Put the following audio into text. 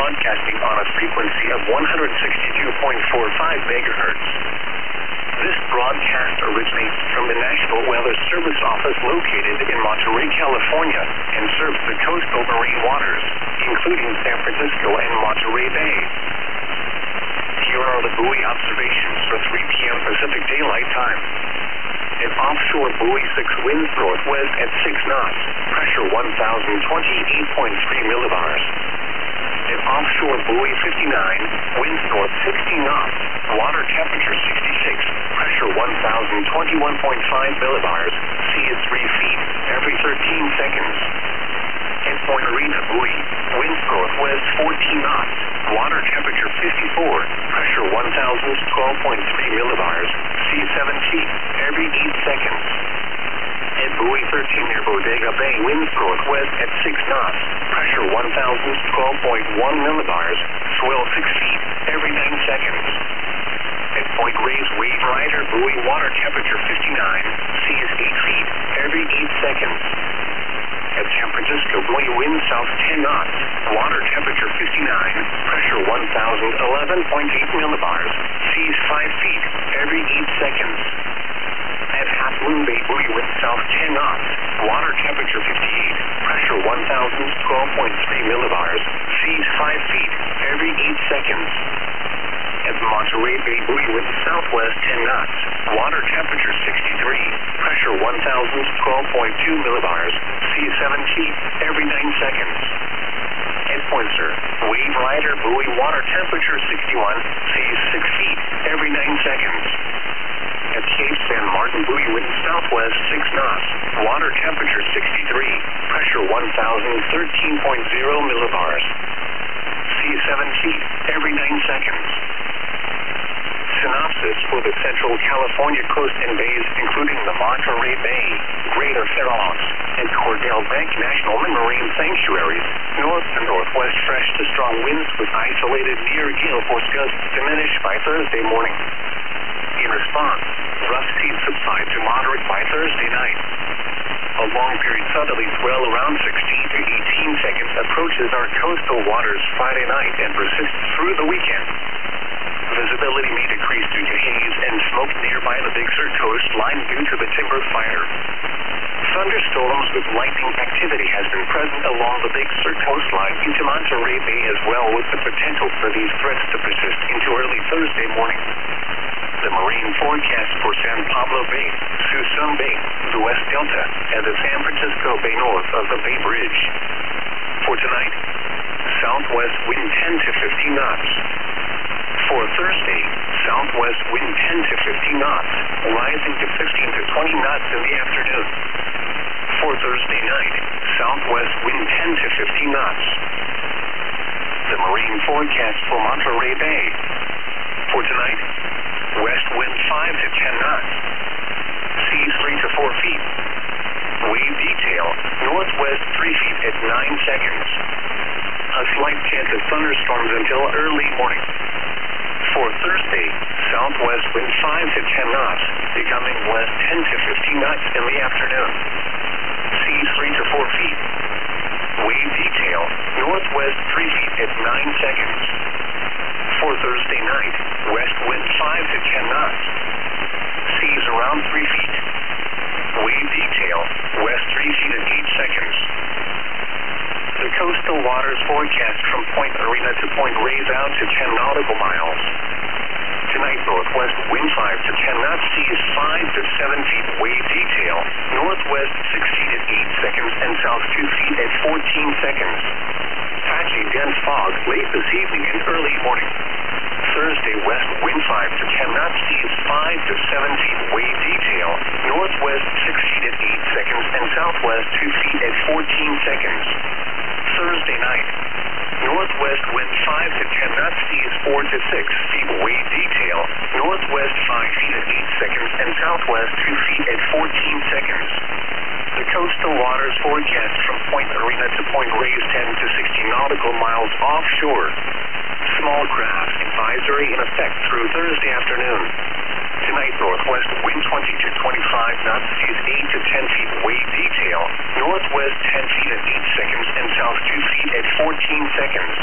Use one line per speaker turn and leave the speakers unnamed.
broadcasting on a frequency of 162.45 megahertz. This broadcast originates from the National Weather Service office located in Monterey, California, and serves the coastal marine waters, including San Francisco and Monterey Bay. Here are the buoy observations for 3 p.m. Pacific Daylight Time. An offshore buoy 6 winds northwest at 6 knots, pressure 1,028.3 millibars. An offshore buoy 59, winds north 60 knots, water temperature 66, pressure 1,021.5 millibars, sea is 3 feet every 13 seconds. At Point Arena buoy, winds northwest 14 knots, water temperature 54, pressure 1,012.3 millibars, sea 7 feet every 8 seconds. At buoy 13 near Bodega Bay, winds northwest at 6 knots, pressure 1,012.1 millibars, swell 6 feet every 9 seconds. At Point Reyes Wave Rider buoy, water temperature 59, sea is 8 feet every 8 seconds. At San Francisco buoy, wind south 10 knots, water temperature 59, pressure 1,011.8 millibars, sea is 5 feet every 8 seconds. At Half Moon Bay buoy, wind south 10 knots, water temperature 58, pressure 1,012.3 millibars, sea is 5 feet every 8 seconds. At Monterey Bay buoy, wind southwest 10 knots, water temperature 63, pressure 1,012.2 millibars, sea 7 feet every 9 seconds. At Pointer, Wave Rider buoy, water temperature 61, sea 6 feet every 9 seconds. At Cape San Martin buoy, wind southwest 6 knots, water temperature 63, pressure 1,013.0 millibars, sea 7 feet every 9 seconds. Synopsis for the Central California coast and bays, including the Monterey Bay, Greater Farallones, and Cordell Bank National Marine Sanctuaries. North to northwest fresh to strong winds with isolated near gale force gusts diminish by Thursday morning. In response, rough seas subside to moderate by Thursday night. A long-period southerly swell around 16 to 18 seconds approaches our coastal waters Friday night and persists through the weekend. Visibility may decrease due to haze and smoke nearby the Big Sur coastline due to the timber fire. Thunderstorms with lightning activity has been present along the Big Sur coastline into Monterey Bay as well, with the potential for these threats to persist into early Thursday morning. The marine forecast for San Pablo Bay, Suisun Bay, the West Delta, and the San Francisco Bay north of the Bay Bridge. For tonight, southwest wind 10 to 15 knots. For Thursday, southwest wind 10 to 15 knots, rising to 15 to 20 knots in the afternoon. For Thursday night, southwest wind 10 to 15 knots. The marine forecast for Monterey Bay. For tonight, west wind 5 to 10 knots, seas 3 to 4 feet. Wave detail, northwest 3 feet at 9 seconds. A slight chance of thunderstorms until early morning. For Thursday, southwest wind 5 to 10 knots, becoming west 10 to 15 knots in the afternoon. Seas 3 to 4 feet. Wave detail, northwest 3 feet at 9 seconds. For Thursday night, west wind 5 to 10 knots. Seas around 3 feet. Wave detail, west 3 feet at 8 seconds. The coastal waters forecast from Point Arena to Point Reyes out to 10 nautical miles. Tonight, northwest wind 5 to 10 knots, seas 5 to 7 feet. Wave detail, northwest 6 feet at 8 seconds and south 2 feet at 14 seconds. Patchy dense fog late this evening and early morning. Thursday, west wind 5 to 10 knots, seas 5 to 7 feet. Wave detail, northwest 6 feet at 8 seconds and southwest 2 feet at 14 seconds. Thursday night, northwest wind 5 to 10 knots, seas 4 to 6 feet. Wave detail, northwest 5 feet at 8 seconds and southwest 2 feet at 14 seconds. The coastal waters forecast from Point Arena to Point Reyes 10 to 60 nautical miles offshore. Small craft advisory in effect through Thursday afternoon. Tonight, northwest wind 20 to 25 knots, seas 8 to 10 feet. Wave detail, northwest 10 feet at 8 seconds and south 2 feet at 14 seconds.